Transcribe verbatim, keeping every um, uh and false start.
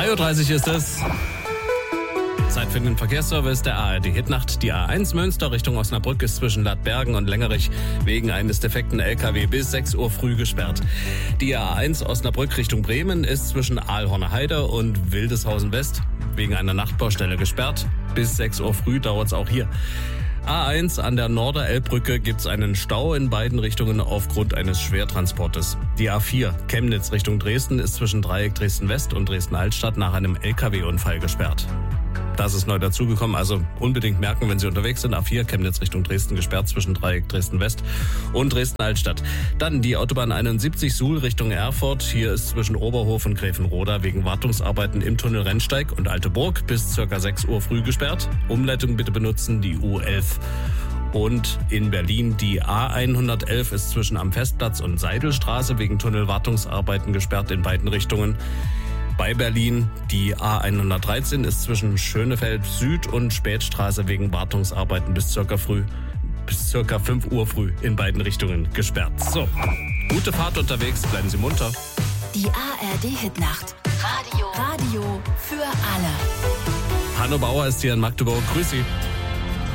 drei Uhr dreißig ist es. Zeit für den Verkehrsservice der A R D-Hitnacht. Die A eins Münster Richtung Osnabrück ist zwischen Ladbergen und Längerich wegen eines defekten L K W bis sechs Uhr früh gesperrt. Die A eins Osnabrück Richtung Bremen ist zwischen Aalhorner Heide und Wildeshausen West wegen einer Nachtbaustelle gesperrt. Bis sechs Uhr früh dauert es auch hier. A eins an der Norderelbbrücke gibt's einen Stau in beiden Richtungen aufgrund eines Schwertransportes. Die A vier Chemnitz Richtung Dresden ist zwischen Dreieck Dresden West und Dresden Altstadt nach einem L K W-Unfall gesperrt. Das ist neu dazugekommen, also unbedingt merken, wenn Sie unterwegs sind. A vier Chemnitz Richtung Dresden gesperrt zwischen Dreieck Dresden West und Dresden Altstadt. Dann die Autobahn einundsiebzig Suhl Richtung Erfurt. Hier ist zwischen Oberhof und Gräfenroda wegen Wartungsarbeiten im Tunnel Rennsteig und Alteburg bis ca. sechs Uhr früh gesperrt. Umleitung bitte benutzen, die U elf. Und in Berlin die A hundertelf ist zwischen am Festplatz und Seidelstraße wegen Tunnelwartungsarbeiten gesperrt in beiden Richtungen. Bei Berlin die A hundertdreizehn ist zwischen Schönefeld Süd und Spätstraße wegen Wartungsarbeiten bis circa früh, bis circa fünf Uhr früh in beiden Richtungen gesperrt. So, gute Fahrt unterwegs, bleiben Sie munter. Die A R D-Hitnacht. Radio. Radio für alle. Hanno Bauer ist hier in Magdeburg. Grüß Sie.